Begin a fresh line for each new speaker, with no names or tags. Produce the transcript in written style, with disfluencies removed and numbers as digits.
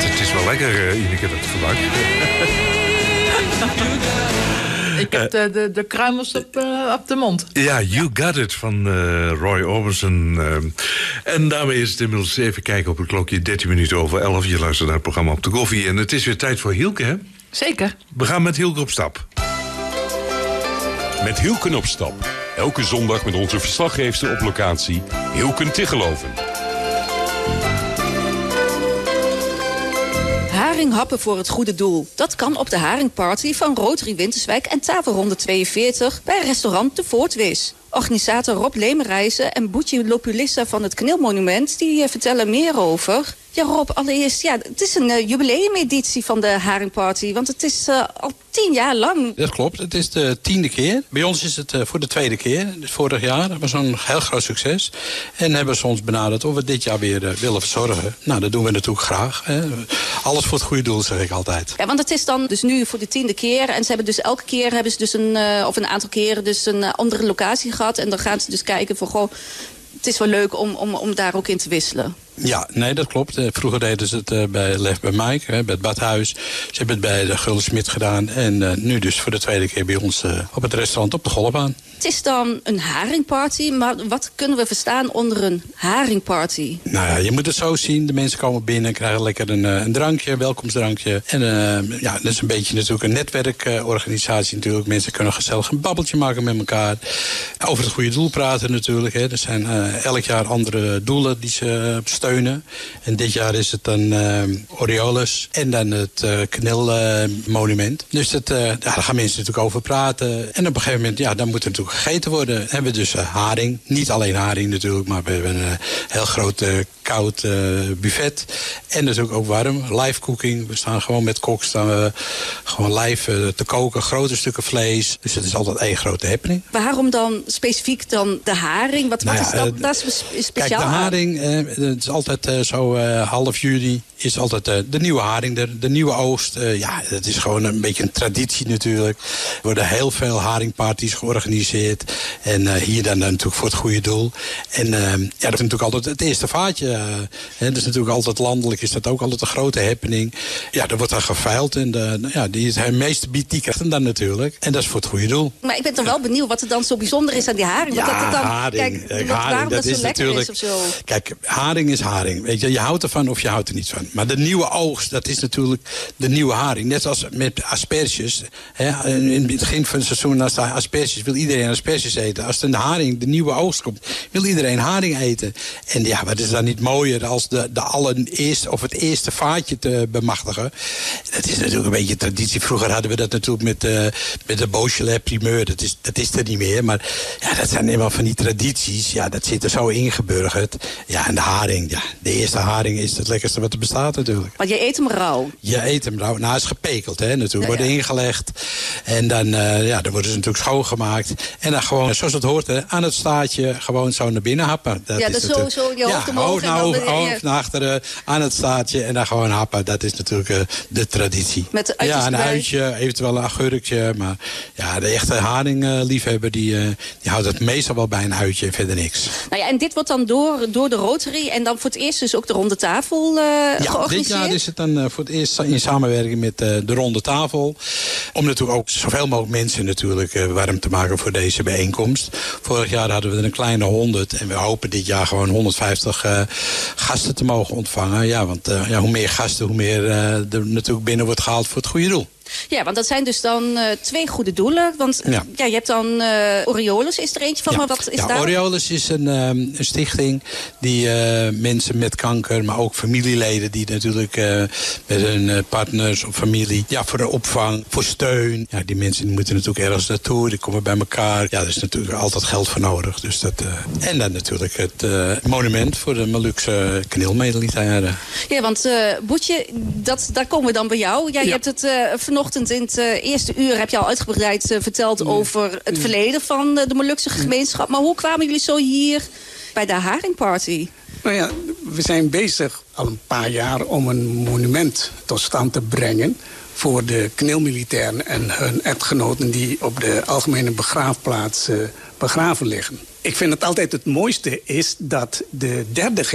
Het is wel lekker, Ineke, dat gebak.
Ik heb de kruimels op de mond.
Ja, You Got It van Roy Orbison. En daarmee is het inmiddels even kijken op het klokje. 13 minuten over 11. Je luistert naar het programma Op de Koffie. En het is weer tijd voor Hielke, hè?
Zeker.
We gaan met Hielke op stap.
Met Hielken op stap. Elke zondag met onze verslaggeefster op locatie, Hielken Tiggeloven.
Haringhappen voor het goede doel. Dat kan op de Haringparty van Rotary Winterswijk en Tafelronde 42 bij restaurant De Voortwis. Organisator Rob Lemerijzen en Boetje Lopulissa van het Knilmonument die vertellen meer over. Ja, Rob, allereerst, het is een jubileumeditie van de Haringparty, want het is al 10 jaar lang.
Dat klopt, het is de 10e keer. Bij ons is het voor de 2e keer, dus vorig jaar. Dat was een heel groot succes. En hebben ze ons benaderd of we dit jaar weer willen verzorgen. Nou, dat doen we natuurlijk graag. Hè. Alles voor het goede doel, zeg ik altijd.
Ja, want het is dan dus nu voor de 10e keer. En ze hebben dus elke keer een aantal keren dus een andere locatie gehad. En dan gaan ze dus kijken van, goh, het is wel leuk om daar ook in te wisselen.
Ja, nee, dat klopt. Vroeger deden ze het bij Lef bij Mike, bij het Badhuis. Ze hebben het bij de Guldensmit gedaan. En nu dus voor de 2e keer bij ons op het restaurant op de golfbaan.
Het is dan een haringparty, maar wat kunnen we verstaan onder een haringparty?
Nou ja, je moet het zo zien. De mensen komen binnen, krijgen lekker een drankje, een welkomstdrankje. En dat is een beetje natuurlijk een netwerkorganisatie natuurlijk. Mensen kunnen gezellig een babbeltje maken met elkaar. Over het goede doel praten natuurlijk. Hè. Er zijn elk jaar andere doelen die ze steunen. En dit jaar is het dan Orioles en dan het Knilmonument. Dus daar gaan mensen natuurlijk over praten. En op een gegeven moment, dan moet er natuurlijk gegeten worden. Dan hebben we dus haring. Niet alleen haring natuurlijk, maar we hebben een heel groot koud buffet. En natuurlijk ook warm. Live cooking. We staan gewoon met koks gewoon live te koken. Grote stukken vlees. Dus het is altijd één grote happening.
Waarom dan specifiek dan de haring? Wat is dat? Dat is speciaal.
Kijk, de haring, het is altijd zo half juli is altijd de nieuwe haring, de nieuwe oogst. Dat is gewoon een beetje een traditie natuurlijk. Er worden heel veel haringparties georganiseerd. En hier dan natuurlijk voor het goede doel. En dat is natuurlijk altijd het eerste vaatje. Dat is natuurlijk altijd landelijk, is dat ook altijd een grote happening. Ja, er wordt dan geveild. En die het meeste biedt, die krijgt hem dan natuurlijk. En dat is voor het goede doel.
Maar ik ben toch wel benieuwd wat er dan zo bijzonder is aan die haring.
Ja,
dat het dan,
haring.
Kijk,
Haring,
waarom dat zo lekker
natuurlijk,
is of zo.
Kijk, haring is haring. Weet je houdt ervan of je houdt er niet van. Maar de nieuwe oogst, dat is natuurlijk de nieuwe haring. Net als met asperges. Hè, in het begin van het seizoen, als de asperges, wil iedereen asperges eten. Als de haring, de nieuwe oogst komt, wil iedereen haring eten. En ja, wat is dan niet mooier als de allereerste of het eerste vaatje te bemachtigen. Dat is natuurlijk een beetje traditie. Vroeger hadden we dat natuurlijk met de Beaujolais primeur. Dat is er niet meer. Maar ja, dat zijn helemaal van die tradities. Ja, dat zit er zo ingeburgerd. Ja, en de haring, de eerste haring is het lekkerste wat er bestaat natuurlijk.
Want je eet hem rauw?
Je eet hem rauw. Nou, hij is gepekeld, hè, natuurlijk. Worden ingelegd. En dan worden ze natuurlijk schoongemaakt. En dan gewoon, zoals het hoort, aan het staartje gewoon zo naar binnen happen. Dat is
zo je hoofd omhoog.
Hoofd naar achteren, aan het staartje en dan gewoon happen. Dat is natuurlijk de traditie.
Met uitjes
een
erbij.
uitje, eventueel een agurkje. Maar ja, de echte haringliefhebber die houdt het meestal wel bij een uitje en verder niks.
Nou ja, en dit wordt dan door de Rotary en dan voor het eerst dus ook de ronde tafel georganiseerd?
Dit jaar is het dan voor het eerst in samenwerking met de ronde tafel. Om natuurlijk ook zoveel mogelijk mensen natuurlijk warm te maken voor deze bijeenkomst. Vorig jaar hadden we er een kleine 100 en we hopen dit jaar gewoon 150 gasten te mogen ontvangen. Ja, want hoe meer gasten, hoe meer er natuurlijk binnen wordt gehaald voor het goede doel.
Ja, want dat zijn dus dan 2 goede doelen. Want je hebt dan Orioles is er eentje van, maar wat is daar?
Orioles is een stichting die mensen met kanker, maar ook familieleden die natuurlijk met hun partners of familie, voor de opvang, voor steun. Ja, die mensen die moeten natuurlijk ergens naartoe, die komen bij elkaar. Ja, er is natuurlijk altijd geld voor nodig. Dus en dan natuurlijk het monument voor de Molukse Knilmedalitaire.
Ja, want Boetje, daar komen we dan bij jou. Je hebt het vanochtend in het eerste uur heb je al uitgebreid verteld over het verleden van de Molukse gemeenschap. Maar hoe kwamen jullie zo hier bij de Haringparty?
Nou ja, we zijn bezig al een paar jaar om een monument tot stand te brengen voor de knilmilitairen en hun echtgenoten die op de algemene begraafplaats begraven liggen. Ik vind het altijd het mooiste is dat de derde